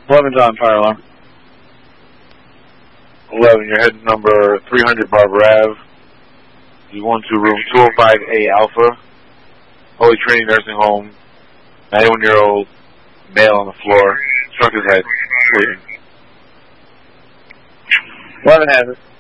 11's on, fire alarm. 11, you're heading number 300 Barbara Ave. You go into room 205A Alpha, Holy Trinity Nursing Home, 91-year-old male on the floor, struck his head, bleeding. 11 has it.